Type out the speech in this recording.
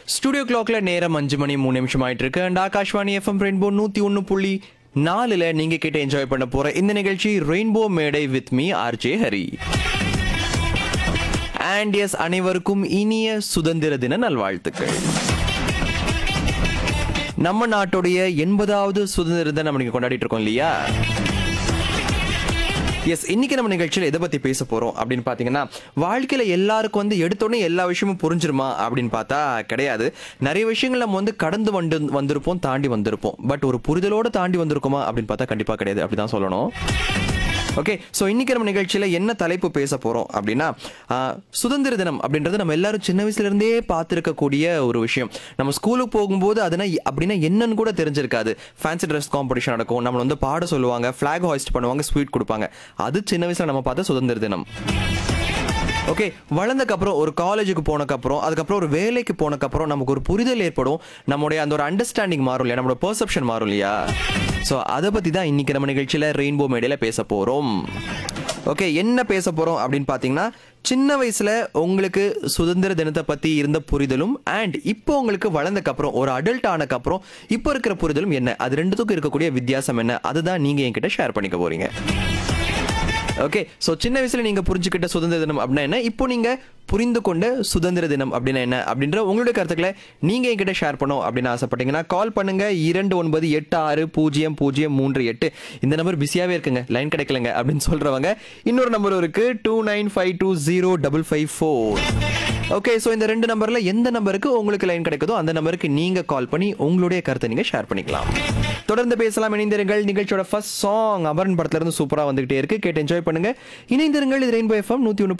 Studio கிளாக்ல நேரம் 5:03 ஆயிட்டு இருக்கு. அண்ட் ஆகாஷ்வாணி எஃப்எம் ரெயின்போ 101.4 நீங்க கிட்ட என்ஜாய் பண்ண போற இந்த நிகழ்ச்சி ரெயின்போ மேடை with me RJ Hari. And S, அனைவருக்கும் இனிய சுதந்திர தின நல்வாழ்த்துக்கள். நம்ம நாட்டுடைய 80வது சுதந்திர தினம் நம்ம கொண்டாடிட்டு இருக்கோம் இல்லையா? எஸ், இன்னைக்கு நம்ம நிகழ்ச்சியில் எதை பத்தி பேச போறோம் அப்படின்னு பாத்தீங்கன்னா, வாழ்க்கையில எல்லாருக்கும் எடுத்தோடனே எல்லா விஷயமும் புரிஞ்சிருமா அப்படின்னு பார்த்தா கிடையாது. நிறைய விஷயங்கள் நம்ம கடந்து வந்திருப்போம், தாண்டி வந்திருப்போம். பட் ஒரு புரிதலோடு தாண்டி வந்திருக்குமா அப்படின்னு பார்த்தா கண்டிப்பா கிடையாது, அப்படிதான் சொல்லணும். ஓகே, ஸோ இன்னைக்கு நம்ம நிகழ்ச்சியில் என்ன தலைப்பு பேச போறோம் அப்படின்னா, சுதந்திர தினம் அப்படின்றது நம்ம எல்லாரும் சின்ன வயசுல இருந்தே பார்த்துருக்கக்கூடிய ஒரு விஷயம். நம்ம ஸ்கூலுக்கு போகும்போது அப்படின்னா என்னன்னு கூட தெரிஞ்சிருக்காது. ஃபேன்சி ட்ரெஸ் காம்படிஷன் நடக்கும், நம்மளை பாட சொல்லுவாங்க, ஃபிளாக் ஹாய்ஸ்ட் பண்ணுவாங்க, ஸ்வீட் கொடுப்பாங்க. அது சின்ன வயசுல நம்ம பார்த்த சுதந்திர தினம். ஓகே, வளர்ந்தக்கப்புறம் ஒரு காலேஜுக்கு போனக்கப்புறம், அதுக்கப்புறம் ஒரு வேலைக்கு போனக்கப்புறம் நமக்கு ஒரு புரிதல் ஏற்படும், நம்மளுடைய அந்த ஒரு அண்டர்ஸ்டாண்டிங் மாறும் இல்லையா, நம்மளோட பெர்செப்ஷன் மாறும் இல்லையா? ஸோ அதை பற்றி தான் இன்னைக்கு நம்ம நிகழ்ச்சியில் ரெயின்போ மேடையில் பேச போகிறோம். ஓகே, என்ன பேச போகிறோம் அப்படின்னு பார்த்தீங்கன்னா, சின்ன வயசுல உங்களுக்கு சுதந்திர தினத்தை பற்றி இருந்த புரிதலும் அண்ட் இப்போ உங்களுக்கு வளர்ந்தக்கப்புறம் ஒரு அடல்ட் ஆனக்கப்புறம் இப்போ இருக்கிற புரிதலும் என்ன, அது ரெண்டுத்துக்கும் இருக்கக்கூடிய வித்தியாசம் என்ன, அதுதான் நீங்கள் என்கிட்ட ஷேர் பண்ணிக்க போறீங்க. ஓகே, ஸோ சின்ன வயசுல நீங்க புரிஞ்சுக்கிட்ட சுதந்திர தினம் அப்படின்னா என்ன, இப்போ நீங்க புரிந்து கொண்ட சுதந்திர தினம் அப்படின்னா என்ன அப்படின்ற உங்களுடைய கருத்துக்களை நீங்க என்கிட்ட ஷேர் பண்ணோம் அப்படின்னு ஆசைப்பட்டீங்கன்னா கால் பண்ணுங்க. 29860038. இந்த நம்பர் பிஸியாவே இருக்குங்க, லைன் கிடைக்கலங்க அப்படின்னு சொல்றவங்க இன்னொரு நம்பர் இருக்கு, 29520554. ஓகே, ஸோ இந்த ரெண்டு நம்பர்ல எந்த நம்பருக்கு உங்களுக்கு லைன் கிடைக்குதோ அந்த நம்பருக்கு நீங்க கால் பண்ணி உங்களுடைய கருத்தை நீங்க ஷேர் பண்ணிக்கலாம். தொடர்ந்து பேசலாம். இணைந்திருங்கள். நிகழ்ச்சியோட ஃபர்ஸ்ட் சாங் அமரன் படத்துல இருந்து சூப்பரா வந்துகிட்டே இருக்கு, கேட்டு என்ஜாய் பண்ணுங்க. இணைந்திருங்கள். இது ரெயின்போ எஃப்எம் 101.